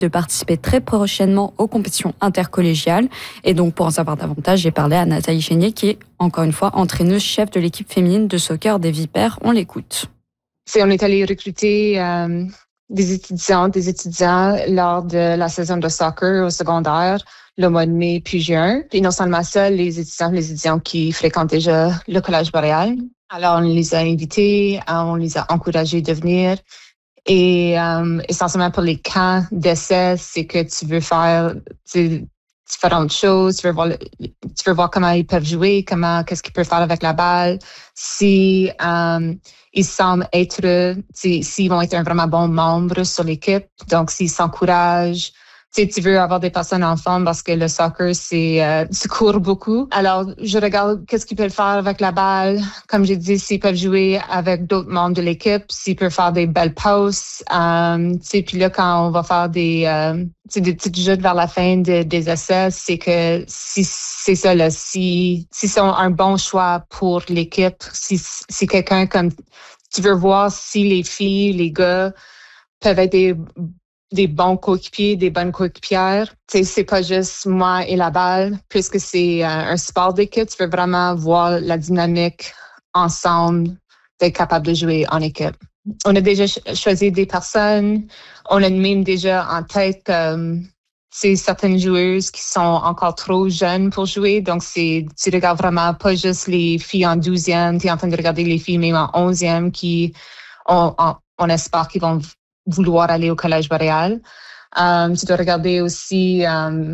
de participer très prochainement aux compétitions intercollégiales. Et donc, pour en savoir davantage, j'ai parlé à Nathalie Chénier, qui est, encore une fois, entraîneuse-chef de l'équipe féminine de soccer des Vipères. On l'écoute. On est allé recruter des étudiants lors de la saison de soccer au secondaire, le mois de mai puis juin. Et non seulement ça, les étudiants qui fréquentent déjà le Collège Boréal. Alors, on les a invités, on les a encouragés de venir. Et essentiellement pour les camps d'essai, c'est que tu veux faire différentes choses, tu veux voir comment ils peuvent jouer, qu'est-ce qu'ils peuvent faire avec la balle, si ils semblent être, s'ils vont être un vraiment bon membre sur l'équipe, donc s'ils s'encouragent. Tu veux avoir des personnes en forme parce que le soccer, tu cours beaucoup. Alors, je regarde qu'est-ce qu'ils peuvent faire avec la balle. Comme j'ai dit, s'ils peuvent jouer avec d'autres membres de l'équipe, s'ils peuvent faire des belles passes. Puis là, quand on va faire des petits jeux vers la fin des essais, c'est que si c'est ça, là, si c'est un bon choix pour l'équipe, si quelqu'un comme tu veux voir si les filles, les gars peuvent être des bons coéquipiers, des bonnes coéquipières. C'est pas juste moi et la balle. Puisque c'est un sport d'équipe, tu veux vraiment voir la dynamique ensemble, d'être capable de jouer en équipe. On a déjà choisi des personnes. On a même déjà en tête certaines joueuses qui sont encore trop jeunes pour jouer. Donc, tu regardes vraiment pas juste les filles en 12e, tu es en train de regarder les filles même en 11e qui on espère qu'ils vont vouloir aller au Collège Boréal. Tu dois regarder aussi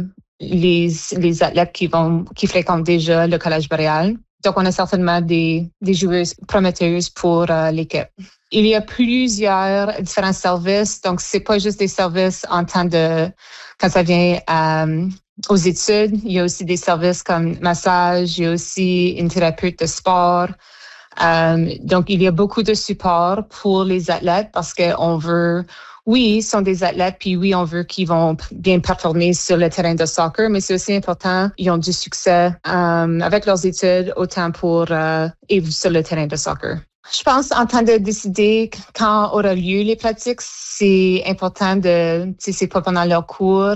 les athlètes qui fréquentent déjà le Collège Boréal. Donc, on a certainement des joueuses prometteuses pour l'équipe. Il y a plusieurs différents services. Donc, c'est pas juste des services quand ça vient aux études. Il y a aussi des services comme massage. Il y a aussi une thérapeute de sport. Donc, il y a beaucoup de support pour les athlètes parce qu'on veut, oui, ils sont des athlètes, puis oui, on veut qu'ils vont bien performer sur le terrain de soccer, mais c'est aussi important, ils ont du succès avec leurs études, autant et sur le terrain de soccer. Je pense, en train de décider quand aura lieu les pratiques, c'est important c'est pas pendant leur cours,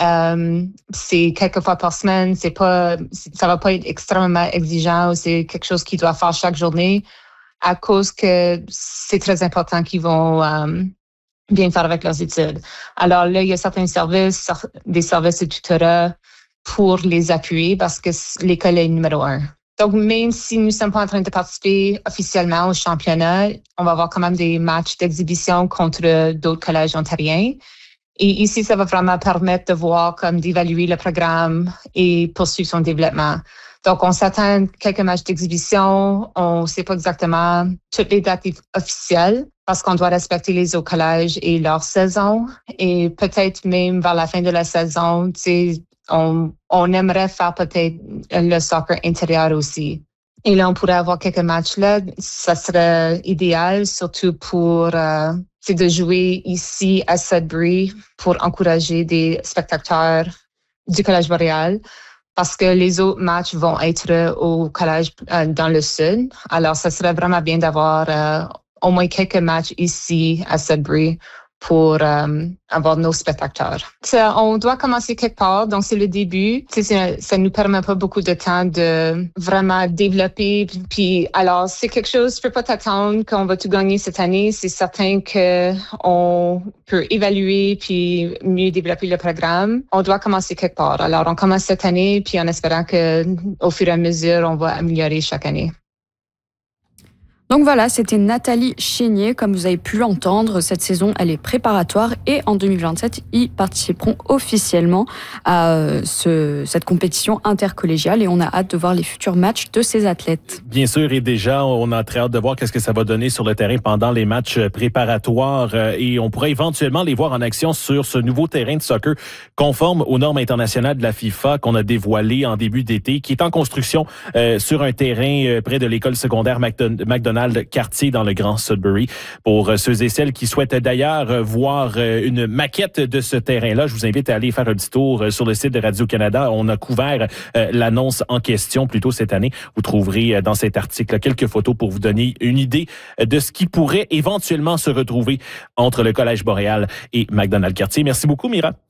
c'est quelques fois par semaine, ça va pas être extrêmement exigeant ou c'est quelque chose qu'ils doivent faire chaque journée à cause que c'est très important qu'ils vont bien faire avec leurs études. Alors là, il y a certains services, des services de tutorat pour les appuyer parce que l'école est numéro 1. Donc, même si nous ne sommes pas en train de participer officiellement au championnat, on va avoir quand même des matchs d'exhibition contre d'autres collèges ontariens. Et ici, ça va vraiment permettre de voir, d'évaluer le programme et poursuivre son développement. Donc, on s'attend à quelques matchs d'exhibition. On ne sait pas exactement toutes les dates officielles parce qu'on doit respecter les autres collèges et leur saison. Et peut-être même vers la fin de la saison, on aimerait faire peut-être le soccer intérieur aussi. Et là, on pourrait avoir quelques matchs là. Ça serait idéal, surtout pour de jouer ici à Sudbury pour encourager des spectateurs du Collège Boréal parce que les autres matchs vont être au collège dans le sud. Alors, ça serait vraiment bien d'avoir au moins quelques matchs ici à Sudbury pour avoir nos spectateurs. On doit commencer quelque part, donc c'est le début. Ça nous permet pas beaucoup de temps de vraiment développer. Puis alors, c'est quelque chose, tu peux pas t'attendre qu'on va tout gagner cette année. C'est certain que on peut évaluer puis mieux développer le programme. On doit commencer quelque part. Alors, on commence cette année puis en espérant que au fur et à mesure, on va améliorer chaque année. Donc voilà, c'était Nathalie Chénier. Comme vous avez pu l'entendre, cette saison, elle est préparatoire et en 2027, ils participeront officiellement à cette compétition intercollégiale et on a hâte de voir les futurs matchs de ces athlètes. Bien sûr, et déjà, on a très hâte de voir qu'est-ce que ça va donner sur le terrain pendant les matchs préparatoires et on pourrait éventuellement les voir en action sur ce nouveau terrain de soccer conforme aux normes internationales de la FIFA qu'on a dévoilé en début d'été, qui est en construction sur un terrain près de l'école secondaire McDonald McDonald Cartier dans le Grand Sudbury. Pour ceux et celles qui souhaitent d'ailleurs voir une maquette de ce terrain-là, je vous invite à aller faire un petit tour sur le site de Radio-Canada. On a couvert l'annonce en question plus tôt cette année. Vous trouverez dans cet article quelques photos pour vous donner une idée de ce qui pourrait éventuellement se retrouver entre le Collège Boréal et McDonald Cartier. Merci beaucoup, Mira.